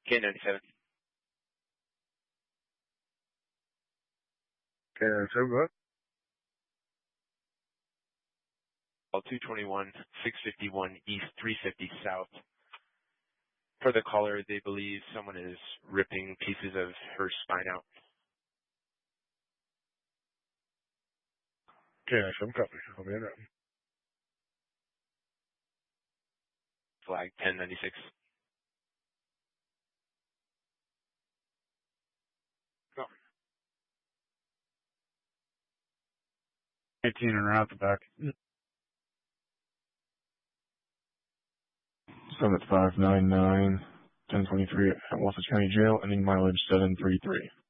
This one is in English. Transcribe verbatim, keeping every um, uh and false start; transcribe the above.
K ninety-seven. K ninety-seven, go ahead. two twenty-one, six fifty-one East, three fifty South. For the caller, they believe someone is ripping pieces of her spine out. K ninety-seven, copy. I'll be in there. Flag ten ninety-six. Copy. eighteen and out the back. Summit five nine nine, ten twenty-three at Wasatch County Jail, ending mileage seven three three.